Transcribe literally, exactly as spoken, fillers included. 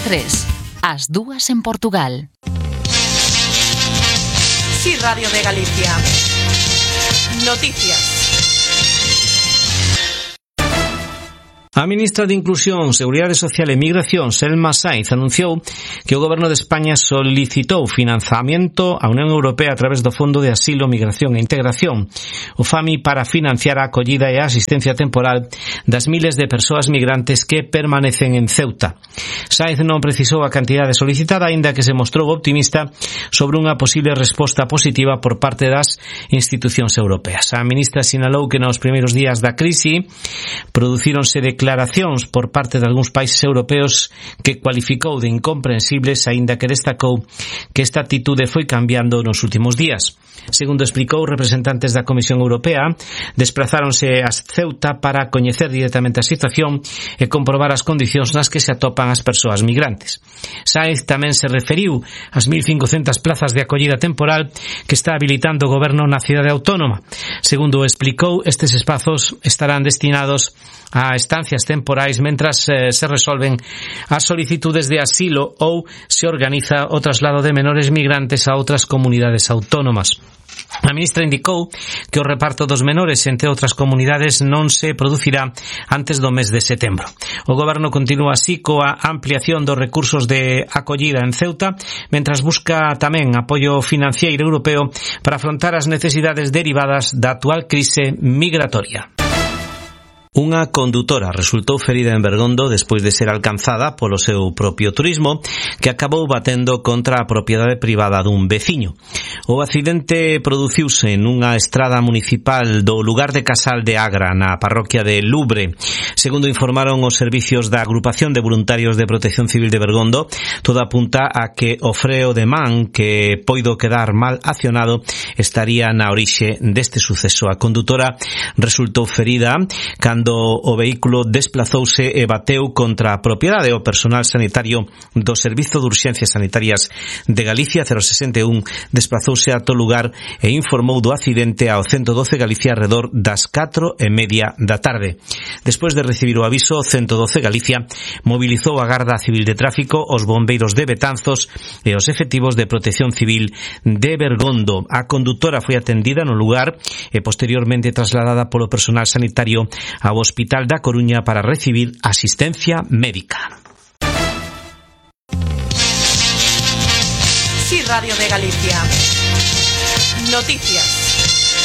tres, as dúas en Portugal. Sí, Radio de Galicia. Noticias. A ministra de Inclusión, Seguridade Social e Migración, Selma Sáenz, anunciou que o Goberno de España solicitou financiamento á Unión Europea a través do Fondo de Asilo, Migración e Integración, o FAMI, para financiar a acollida e a asistencia temporal das miles de persoas migrantes que permanecen en Ceuta. Sáenz non precisou a cantidade solicitada, aínda que se mostrou optimista sobre unha posible resposta positiva por parte das institucións europeas. A ministra sinalou que nos primeiros días da crise producíronse declaracións declaracións por parte de algúns países europeos que cualificou de incomprensibles, aínda que destacou que esta actitude foi cambiando nos últimos días. Segundo explicou, representantes da Comisión Europea desplazáronse a Ceuta para coñecer directamente a situación e comprobar as condicións nas que se atopan as persoas migrantes. Sáenz tamén se referiu ás mil cincocentas plazas de acollida temporal que está habilitando o Goberno na cidade autónoma. Segundo explicou, estes espazos estarán destinados a estancias temporais mentras eh, se resolven as solicitudes de asilo ou se organiza o traslado de menores migrantes a outras comunidades autónomas. A ministra indicou que o reparto dos menores entre outras comunidades non se producirá antes do mes de setembro. O Goberno continúa así coa ampliación dos recursos de acollida en Ceuta, mentras busca tamén apoio financiero europeo para afrontar as necesidades derivadas da actual crise migratoria. Unha condutora resultou ferida en Bergondo despois de ser alcanzada polo seu propio turismo, que acabou batendo contra a propiedade privada dun veciño. O accidente produciuse nunha estrada municipal do lugar de Casal de Agra, na parroquia de Lubre. Segundo informaron os servicios da Agrupación de Voluntarios de Protección Civil de Bergondo, todo apunta a que o freo de man, que poido quedar mal accionado, estaría na orixe deste suceso. A condutora resultou ferida cando o vehículo desplazouse e bateu contra a propiedade. O personal sanitario do Servizo de Urxencias Sanitarias de Galicia cero sesenta e un desplazouse a todo lugar e informou do accidente ao ciento doce Galicia arredor das catro e media da tarde. Despois de recibir o aviso, o ciento doce Galicia mobilizou a Garda Civil de Tráfico, os bombeiros de Betanzos e os efectivos de Protección Civil de Bergondo. A condutora foi atendida no lugar e posteriormente trasladada polo personal sanitario ao Hospital da Coruña para recibir asistencia médica. Sí, Radio de Galicia. Noticias.